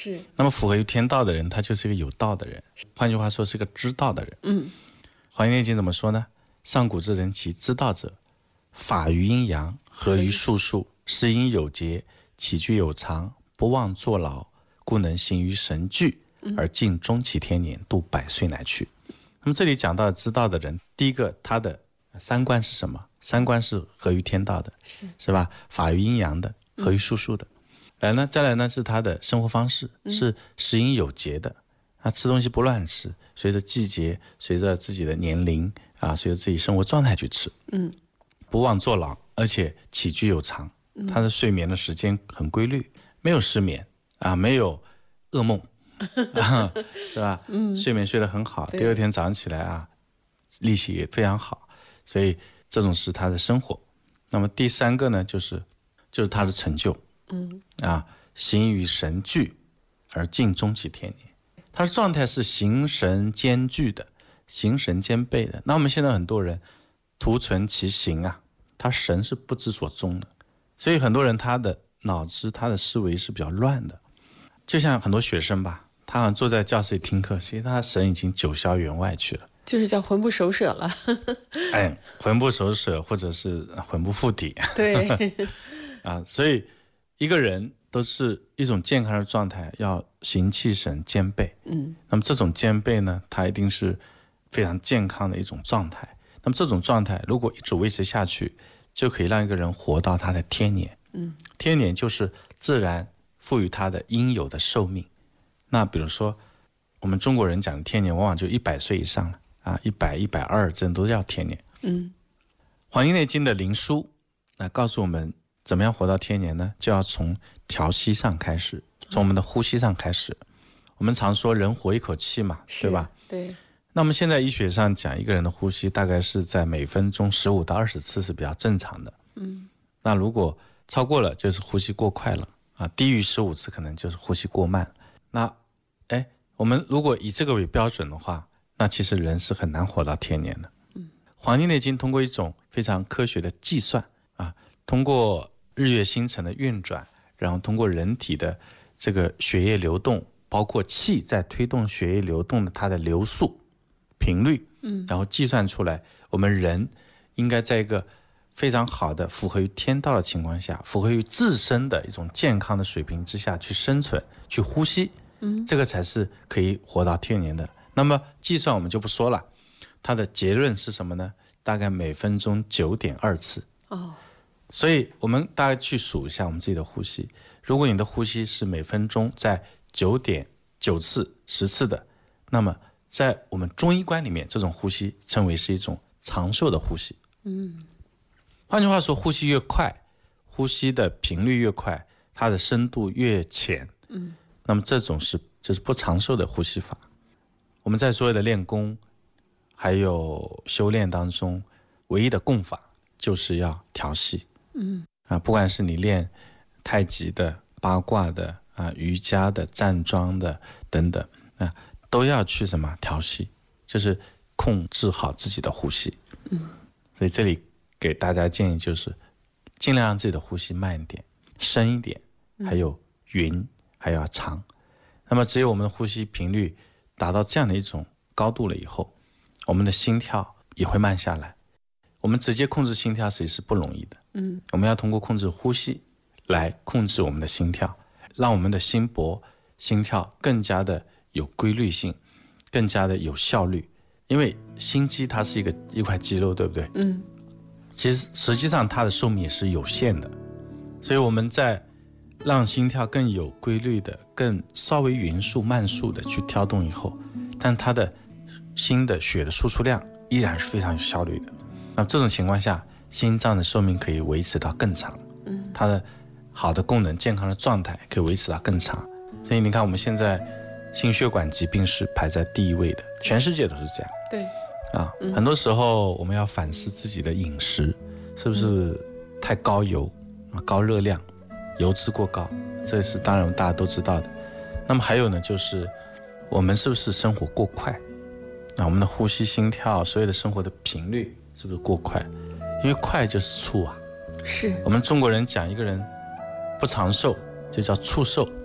是。 那么符合于天道的人，他就是一个有道的人，换句话说是个知道的人。黄帝内经怎么说呢？上古之人其知道者，法于阴阳，合于术数，适应有节，起居有常，不忘坐牢，故能行于神俱，而尽终其天年，度百岁乃去。那么这里讲到知道的人，第一个他的三观是什么？三观是合于天道的，是吧？法于阴阳的，合于术数的。再来呢是他的生活方式，是食饮有节的，他吃东西不乱吃，随着季节，随着自己的年龄啊，随着自己生活状态去吃。不忘坐牢，而且起居有常，他的睡眠的时间很规律，没有失眠啊，没有噩梦是吧？睡眠睡得很好，第二天早上起来啊，力气也非常好，所以这种是他的生活。那么第三个呢，就是他的成就，行于神俱，而尽终其天年。他的状态是形神兼具的，形神兼备的。那我们现在很多人图存其形啊，他神是不知所终的，所以很多人他的脑子他的思维是比较乱的。就像很多学生吧，他好像坐在教室里听课，其实他的神已经九霄员外去了， 就是叫魂不守舍了魂不守舍，或者是魂不附体。 对所以一个人都是一种健康的状态，要形气神兼备。那么这种兼备呢，它一定是非常健康的一种状态。那么这种状态如果一直维持下去，就可以让一个人活到他的天年。天年就是自然赋予他的应有的寿命。那比如说我们中国人讲的天年往往就100岁以上了，100、120这都叫天年。黄帝内经的灵枢告诉我们怎么样活到天年呢？就要从调息上开始，从我们的呼吸上开始。我们常说人活一口气嘛，对吧？ 对。 那我们现在医学上讲，一个人的呼吸大概是在每分钟15到20次是比较正常的。那如果超过了，就是呼吸过快了低于15次可能就是呼吸过慢。那我们如果以这个为标准的话，那其实人是很难活到天年的。黄帝内经通过一种非常科学的计算通过日月星辰的运转，然后通过人体的这个血液流动，包括气在推动血液流动的它的流速频率，然后计算出来我们人应该在一个非常好的符合于天道的情况下，符合于自身的一种健康的水平之下去生存去呼吸，这个才是可以活到天年的。那么计算我们就不说了，它的结论是什么呢？大概每分钟9.2次。所以我们大概去数一下我们自己的呼吸，如果你的呼吸是每分钟在9.9次10次的，那么在我们中医观里面，这种呼吸称为是一种长寿的呼吸。换句话说，呼吸越快，呼吸的频率越快，它的深度越浅，那么这种就是不长寿的呼吸法。我们在所有的练功还有修炼当中，唯一的功法就是要调息。不管是你练太极的、八卦的瑜伽的、站桩的等等都要去什么调息，就是控制好自己的呼吸。所以这里给大家建议就是尽量让自己的呼吸慢一点、深一点，还有匀，还要长。那么只有我们的呼吸频率达到这样的一种高度了以后，我们的心跳也会慢下来。我们直接控制心跳其实是不容易的，我们要通过控制呼吸来控制我们的心跳，让我们的心搏、心跳更加的有规律性，更加的有效率。因为心肌它是一块肌肉，对不对？其实实际上它的寿命也是有限的，所以我们在让心跳更有规律的、更稍微匀速慢速的去跳动以后，但它的心的血的输出量依然是非常有效率的。那这种情况下，心脏的寿命可以维持到更长，它的好的功能、健康的状态可以维持到更长。所以你看，我们现在心血管疾病是排在第1位的，全世界都是这样。 对很多时候我们要反思自己的饮食是不是太高油高热量，油脂过高，这是当然大家都知道的。那么还有呢，就是我们是不是生活过快我们的呼吸、心跳，所有的生活的频率是不是过快？因为快就是促是我们中国人讲一个人不长寿就叫猝瘦，